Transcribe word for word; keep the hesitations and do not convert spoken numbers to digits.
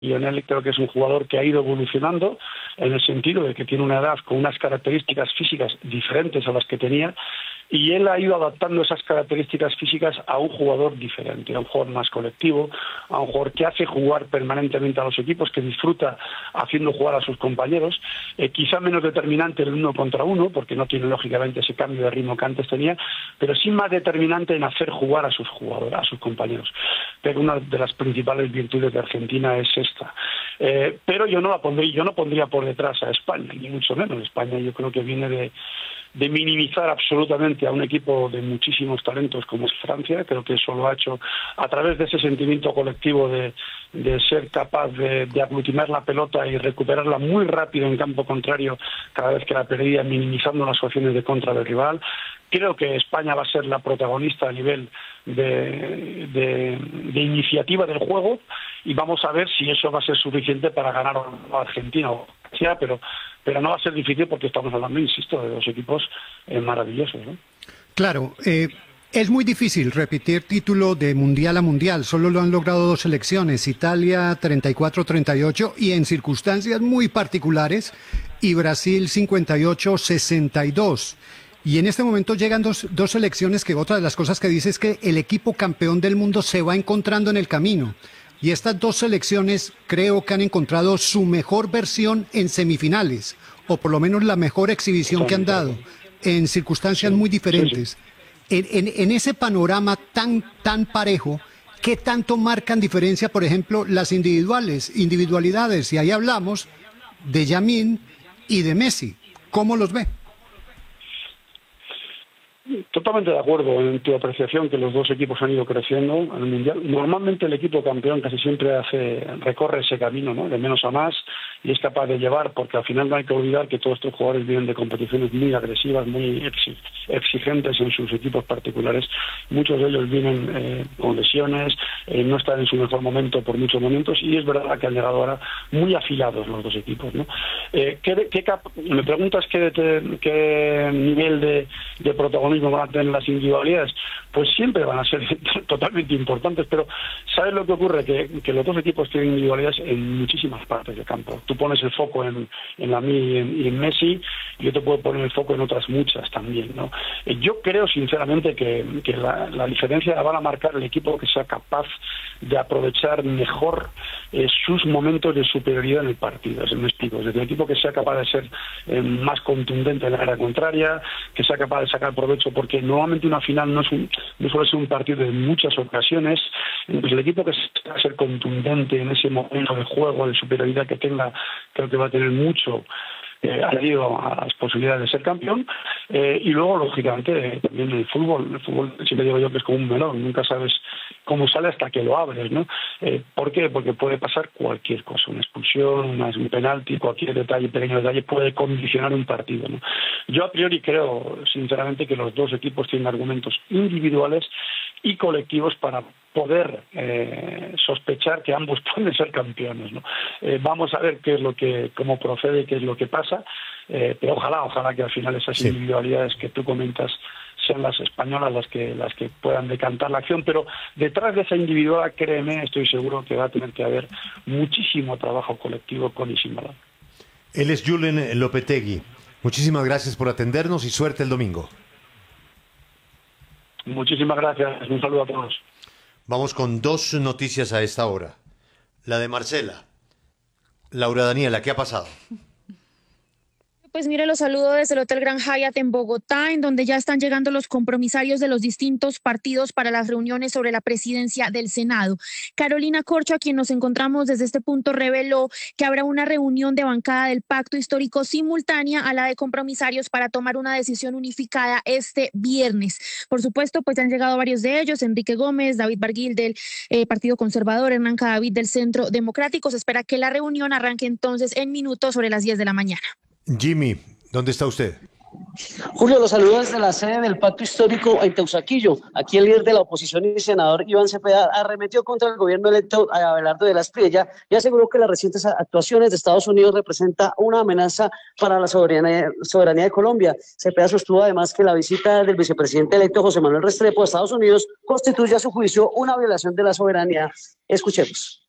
Lionel creo que es un jugador que ha ido evolucionando en el sentido de que tiene una edad con unas características físicas diferentes a las que tenía, y él ha ido adaptando esas características físicas a un jugador diferente, a un jugador más colectivo, a un jugador que hace jugar permanentemente a los equipos, que disfruta haciendo jugar a sus compañeros, eh, quizá menos determinante en el uno contra uno, porque no tiene lógicamente ese cambio de ritmo que antes tenía, pero sí más determinante en hacer jugar a sus jugadores, a sus compañeros. Pero una de las principales virtudes de Argentina es esta. Eh, pero yo no la pondría, yo no pondría por detrás a España, ni mucho menos. España yo creo que viene de de minimizar absolutamente a un equipo de muchísimos talentos como es Francia. Creo que eso lo ha hecho a través de ese sentimiento colectivo de, de ser capaz de, de aglutinar la pelota y recuperarla muy rápido en campo contrario cada vez que la perdía, minimizando las opciones de contra del rival. Creo que España va a ser la protagonista a nivel de, de, de iniciativa del juego, y vamos a ver si eso va a ser suficiente para ganar a Argentina o sea, pero pero no va a ser difícil porque estamos hablando, insisto, de dos equipos eh, maravillosos, ¿no? Claro, eh, es muy difícil repetir título de mundial a mundial. Solo lo han logrado dos selecciones, Italia treinta y cuatro treinta y ocho y en circunstancias muy particulares, y Brasil cincuenta y ocho sesenta y dos. Y en este momento llegan dos, dos selecciones que otra de las cosas que dice es que el equipo campeón del mundo se va encontrando en el camino. Y estas dos selecciones creo que han encontrado su mejor versión en semifinales, o por lo menos la mejor exhibición que han dado, en circunstancias muy diferentes. En, en, en ese panorama tan, tan parejo, ¿qué tanto marcan diferencia, por ejemplo, las individuales, individualidades? Y ahí hablamos de Yamín y de Messi. ¿Cómo los ve? Totalmente de acuerdo en tu apreciación, que los dos equipos han ido creciendo en el Mundial. Normalmente el equipo campeón casi siempre hace recorre ese camino, ¿no?, de menos a más, y es capaz de llevar, porque al final no hay que olvidar que todos estos jugadores vienen de competiciones muy agresivas, muy exigentes en sus equipos particulares. Muchos de ellos vienen eh, con lesiones, eh, no están en su mejor momento por muchos momentos, y es verdad que han llegado ahora muy afilados los dos equipos, ¿no? Eh, ¿qué, qué cap me preguntas qué, qué nivel de, de protagonismo van a tener las individualidades. Pues siempre van a ser totalmente importantes, pero ¿sabes lo que ocurre? Que, que los dos equipos tienen individualidades en muchísimas partes del campo. Tú pones el foco en, en Lamine y en, y en Messi, y yo te puedo poner el foco en otras muchas también, ¿no? Eh, yo creo sinceramente que, que la, la diferencia la van a marcar el equipo que sea capaz de aprovechar mejor eh, sus momentos de superioridad en el partido. Es me explico. Es decir, el equipo que sea capaz de ser eh, más contundente en la área contraria, que sea capaz de sacar provecho, porque normalmente una final no, es un, no suele ser un partido de muchas ocasiones. Entonces el equipo que va a ser contundente en ese momento de juego, de superioridad que tenga, creo que va a tener mucho eh, añadido a las posibilidades de ser campeón. Eh, y luego, lógicamente, eh, también el fútbol, el fútbol siempre digo yo que es como un melón, nunca sabes cómo sale hasta que lo abres, ¿no? Eh, ¿Por qué? Porque puede pasar cualquier cosa, una expulsión, una, un penalti, cualquier detalle, pequeño detalle puede condicionar un partido, ¿no? Yo a priori creo, sinceramente, que los dos equipos tienen argumentos individuales y colectivos para poder eh, sospechar que ambos pueden ser campeones, ¿no? Eh, vamos a ver qué es lo que, cómo procede, qué es lo que pasa, eh, pero ojalá, ojalá que al final esas sí. individualidades que tú comentas sean las españolas las que las que puedan decantar la acción, pero detrás de esa individual, créeme, estoy seguro que va a tener que haber muchísimo trabajo colectivo con y sin balón. Él es Julen Lopetegui. Muchísimas gracias por atendernos y suerte el domingo. Muchísimas gracias, un saludo a todos. Vamos con dos noticias a esta hora. La de Marcela. Laura Daniela, ¿qué ha pasado? Pues mire, los saludo desde el Hotel Gran Hyatt en Bogotá, en donde ya están llegando los compromisarios de los distintos partidos para las reuniones sobre la presidencia del Senado. Carolina Corcho, a quien nos encontramos desde este punto, reveló que habrá una reunión de bancada del Pacto Histórico simultánea a la de compromisarios para tomar una decisión unificada este viernes. Por supuesto, pues han llegado varios de ellos: Enrique Gómez, David Barguil del eh, Partido Conservador, Hernán Cadavid del Centro Democrático. Se espera que la reunión arranque entonces en minutos sobre las diez de la mañana. Jimmy, ¿dónde está usted? Julio, los saludo desde la sede del Pacto Histórico en Teusaquillo. Aquí el líder de la oposición y senador Iván Cepeda arremetió contra el gobierno electo a Abelardo de la Espriella y aseguró que las recientes actuaciones de Estados Unidos representan una amenaza para la soberanía, soberanía de Colombia. Cepeda sostuvo además que la visita del vicepresidente electo José Manuel Restrepo a Estados Unidos constituye a su juicio una violación de la soberanía. Escuchemos.